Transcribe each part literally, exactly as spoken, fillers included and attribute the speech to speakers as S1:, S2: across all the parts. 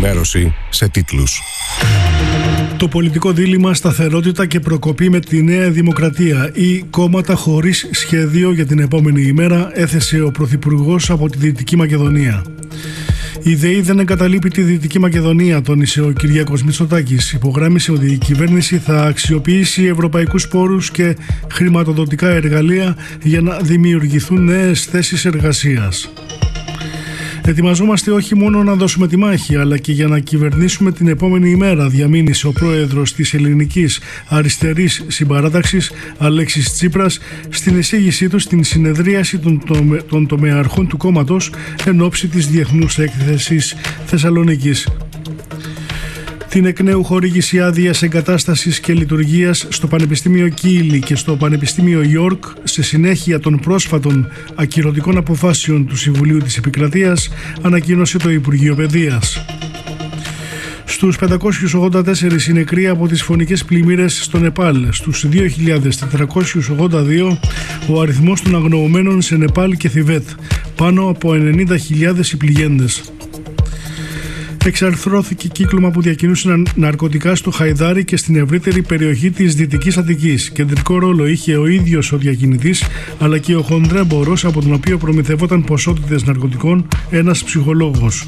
S1: ενημέρωση σε τίτλους.
S2: Το πολιτικό δίλημμα σταθερότητα και προκοπή με τη Νέα Δημοκρατία ή κόμματα χωρίς σχέδιο για την επόμενη ημέρα, έθεσε ο Πρωθυπουργός από τη Δυτική Μακεδονία. Η ΔΕΗ δεν εγκαταλείπει τη Δυτική Μακεδονία, τόνισε ο Κυριάκος Μητσοτάκης. Υπογράμμισε ότι η κυβέρνηση θα αξιοποιήσει ευρωπαϊκούς πόρους και χρηματοδοτικά εργαλεία για να δημιουργηθούν νέες θέσεις εργασίας. Ετοιμαζόμαστε όχι μόνο να δώσουμε τη μάχη, αλλά και για να κυβερνήσουμε την επόμενη ημέρα, διαμήνυσε ο πρόεδρος της Ελληνικής Αριστερής Συμπαράταξης, Αλέξης Τσίπρας, στην εισήγησή του στην συνεδρίαση των, τομε, των τομεαρχών του κόμματος εν ώψη της Διεθνούς Έκθεσης Θεσσαλονίκης. Την εκ νέου χορήγηση άδειας εγκατάστασης και λειτουργίας στο Πανεπιστήμιο Κίλι και στο Πανεπιστήμιο Ιόρκ σε συνέχεια των πρόσφατων ακυρωτικών αποφάσεων του Συμβουλίου της Επικρατείας ανακοίνωσε το Υπουργείο Παιδείας. Στους πεντακόσιους ογδόντα τέσσερα νεκροί από τις φωνικές πλημμύρες στο Νεπάλ, στους δύο χιλιάδες τετρακόσιους ογδόντα δύο ο αριθμός των αγνοωμένων σε Νεπάλ και Θιβέτ, πάνω από ενενήντα χιλιάδες οι πληγέντες. Εξαρθρώθηκε κύκλωμα που διακινούσε ναρκωτικά στο Χαϊδάρι και στην ευρύτερη περιοχή της Δυτικής Αττικής. Κεντρικό ρόλο είχε ο ίδιος ο διακινητής, αλλά και ο χονδρέμπορος από τον οποίο προμηθευόταν ποσότητες ναρκωτικών, ένας ψυχολόγος.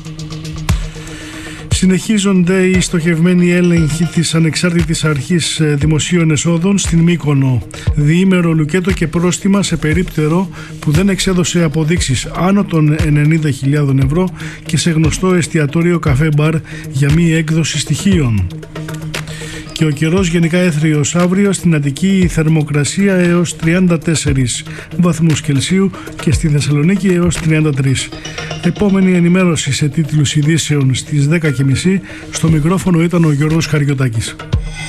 S2: Συνεχίζονται οι στοχευμένοι έλεγχοι της Ανεξάρτητης Αρχής Δημοσίων Εσόδων στην Μύκονο. Διήμερο λουκέτο και πρόστιμα σε περίπτερο που δεν εξέδωσε αποδείξεις άνω των ενενήντα χιλιάδες ευρώ και σε γνωστό εστιατόριο καφέ μπαρ για μη έκδοση στοιχείων. Και ο καιρός γενικά έθριος αύριο, στην Αττική η θερμοκρασία έως τριάντα τέσσερις βαθμούς Κελσίου και στη Θεσσαλονίκη έως τριάντα τρεις. Επόμενη ενημέρωση σε τίτλους ειδήσεων στις δέκα και μισή. Στο μικρόφωνο ήταν ο Γιώργος Χαριωτάκης.